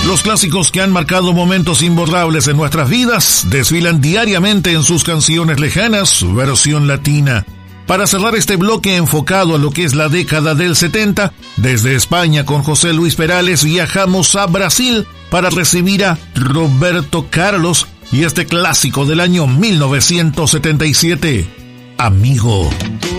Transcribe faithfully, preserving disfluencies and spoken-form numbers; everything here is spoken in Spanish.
Los clásicos que han marcado momentos imborrables en nuestras vidas desfilan diariamente en sus canciones lejanas, su versión latina. Para cerrar este bloque enfocado a lo que es la década del setenta, desde España con José Luis Perales viajamos a Brasil para recibir a Roberto Carlos y este clásico del año mil novecientos setenta y siete, Amigo.